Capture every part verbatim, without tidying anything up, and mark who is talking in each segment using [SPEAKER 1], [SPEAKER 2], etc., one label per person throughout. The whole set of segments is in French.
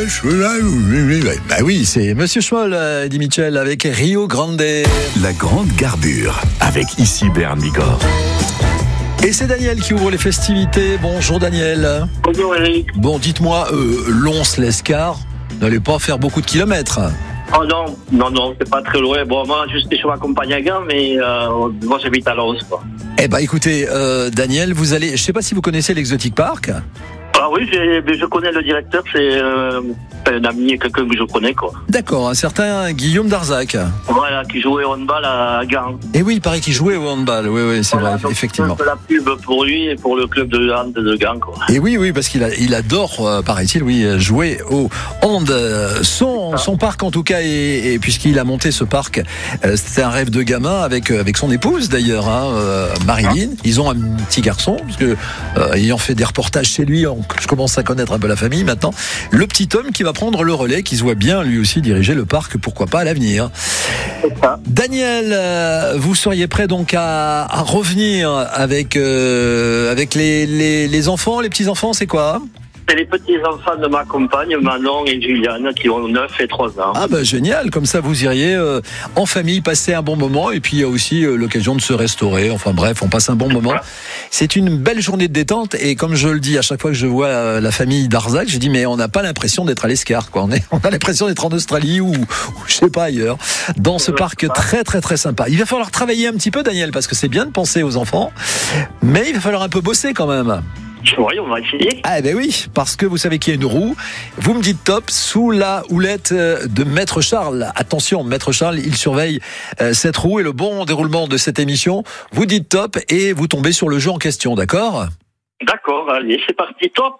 [SPEAKER 1] Bah oui, c'est Monsieur Schmoll, euh, dit Michel, avec Rio Grande.
[SPEAKER 2] La grande garbure, avec ici Bern Bigorre.
[SPEAKER 1] Et c'est Daniel qui ouvre les festivités. Bonjour Daniel.
[SPEAKER 3] Bonjour Eric.
[SPEAKER 1] Bon, dites-moi, euh, Lons-l'Escar, n'allez pas faire beaucoup de kilomètres.
[SPEAKER 3] Oh non, non, non, c'est pas très loin. Bon, moi, je suis chez ma compagne à Gand, mais euh, moi, j'habite à Lons, quoi.
[SPEAKER 1] Eh ben, écoutez, euh, Daniel, vous allez, je sais pas si vous connaissez l'Exotic Park.
[SPEAKER 3] Ah oui, j'ai, je connais le directeur, c'est euh, un ami et quelqu'un que je connais, quoi.
[SPEAKER 1] D'accord, un certain Guillaume Darzac.
[SPEAKER 3] Voilà, qui jouait au handball à Gand.
[SPEAKER 1] Et oui, il paraît qu'il jouait au handball, oui, oui, c'est
[SPEAKER 3] Voilà,
[SPEAKER 1] vrai,
[SPEAKER 3] donc,
[SPEAKER 1] effectivement.
[SPEAKER 3] Je fais la pub pour lui et pour le club de hand de Gand, quoi.
[SPEAKER 1] Et oui, oui, parce qu'il a, il adore, euh, paraît-il, oui, jouer au hand. Son, son parc, en tout cas, et, et puisqu'il a monté ce parc, euh, c'était un rêve de gamin avec, avec son épouse, d'ailleurs, hein, euh, Marilyn. Ils ont un petit garçon, parce que, euh, ayant fait des reportages chez lui, on, je commence à connaître un peu la famille maintenant. Le petit homme qui va prendre le relais, qui se voit bien, lui aussi, diriger le parc, pourquoi pas, à l'avenir. Daniel, euh, vous seriez prêt donc à, à revenir avec, euh, avec les, les, les enfants, les petits-enfants, c'est quoi ?
[SPEAKER 3] C'est les petits-enfants de ma compagne, Manon et Juliane, qui ont neuf et trois ans.
[SPEAKER 1] Ah bah génial, comme ça vous iriez euh, en famille passer un bon moment, et puis il y a aussi euh, l'occasion de se restaurer, enfin bref, on passe un bon moment. C'est une belle journée de détente, et comme je le dis à chaque fois que je vois euh, la famille Darzac, je dis mais on n'a pas l'impression d'être à l'Escar, quoi. On, est, on a l'impression d'être en Australie ou, ou je sais pas ailleurs, dans ce parc très très très sympa. Il va falloir travailler un petit peu, Daniel, parce que c'est bien de penser aux enfants, mais il va falloir un peu bosser quand même.
[SPEAKER 3] Oui, on va essayer.
[SPEAKER 1] Ah ben oui, parce que vous savez qu'il y a une roue. Vous me dites top, sous la houlette de Maître Charles. Attention, Maître Charles, il surveille euh, cette roue et le bon déroulement de cette émission. Vous dites top et vous tombez sur le jeu en question, d'accord ?
[SPEAKER 3] D'accord, allez, c'est parti, top.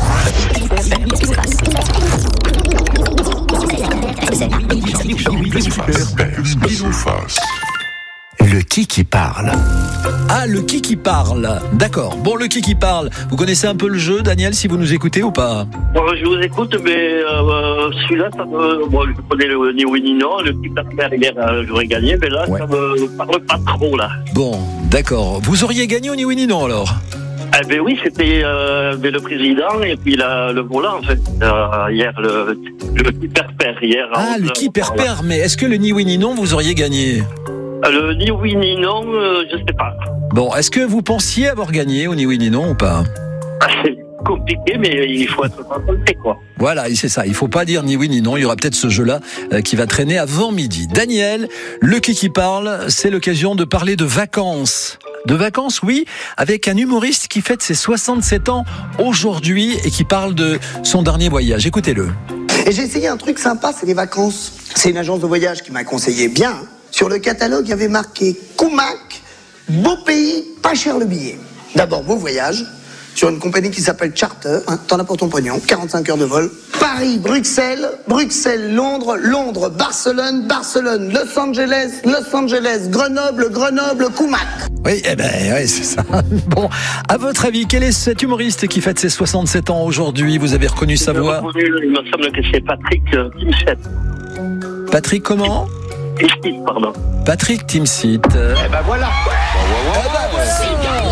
[SPEAKER 2] Le qui qui parle.
[SPEAKER 1] Ah, le qui qui parle. D'accord. Bon, le qui qui parle. Vous connaissez un peu le jeu, Daniel, si vous nous écoutez ou pas ?
[SPEAKER 3] Bon, je vous écoute, mais euh, celui-là, ça me... Bon, je connais le ni oui ni non, le petit partenaire hier, euh, j'aurais gagné, mais là, ouais. Ça me parle pas trop, là.
[SPEAKER 1] Bon, d'accord. Vous auriez gagné au ni oui ni non, alors ?
[SPEAKER 3] Eh ben oui, c'était euh, le président et puis la, le volant, en fait. Euh, hier, le, le qui père-père, hier.
[SPEAKER 1] Ah, le qui père-père, voilà. Mais est-ce que le ni oui ni non, vous auriez gagné ?
[SPEAKER 3] Le ni oui ni non, euh, je sais pas.
[SPEAKER 1] Bon, est-ce que vous pensiez avoir gagné au ni oui ni non ou pas ?
[SPEAKER 3] Ah, c'est compliqué, mais il faut être concentré, quoi.
[SPEAKER 1] Voilà, c'est ça. Il faut pas dire ni oui ni non. Il y aura peut-être ce jeu-là euh, qui va traîner avant midi. Daniel, le qui qui parle, c'est l'occasion de parler de vacances. De vacances, oui, avec un humoriste qui fête ses soixante-sept ans aujourd'hui et qui parle de son dernier voyage. Écoutez-le.
[SPEAKER 4] Et j'ai essayé un truc sympa, c'est les vacances. C'est une agence de voyage qui m'a conseillé bien. Sur le catalogue, il y avait marqué Koumak, beau pays, pas cher le billet. D'abord, beau voyage, sur une compagnie qui s'appelle Charter, hein, t'en as pour ton pognon, quarante-cinq heures de vol. Paris, Bruxelles, Bruxelles, Londres, Londres, Barcelone, Barcelone, Los Angeles, Los Angeles, Grenoble, Grenoble, Koumak.
[SPEAKER 1] Oui, eh ben, ouais, c'est ça. Bon, à votre avis, quel est cet humoriste qui fête ses soixante-sept ans aujourd'hui ? Vous avez reconnu sa voix ?
[SPEAKER 3] Il me semble que c'est Patrick euh, Timsit.
[SPEAKER 1] Patrick comment ?
[SPEAKER 3] Timsit, pardon.
[SPEAKER 1] Patrick Timsit.
[SPEAKER 4] Eh ben voilà.
[SPEAKER 1] Eh ben voilà.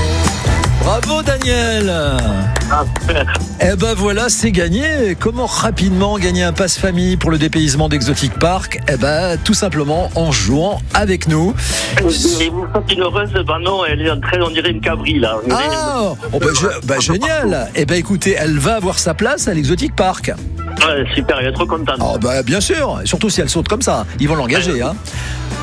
[SPEAKER 1] Bravo Daniel.
[SPEAKER 3] Ah, super.
[SPEAKER 1] Eh ben voilà, c'est gagné. Comment rapidement gagner un passe famille pour le dépaysement d'Exotic Park ? Eh ben tout simplement en jouant avec nous.
[SPEAKER 3] Et vous faites une heureuse, ben non, elle est en train, on dirait une cabri là.
[SPEAKER 1] Ah, oh ben, je, ben génial. Eh ben écoutez, elle va avoir sa place à l'Exotic Park.
[SPEAKER 3] Ouais, super, elle est trop contente.
[SPEAKER 1] Oh ben bien sûr, surtout si elle saute comme ça, ils vont l'engager, hein.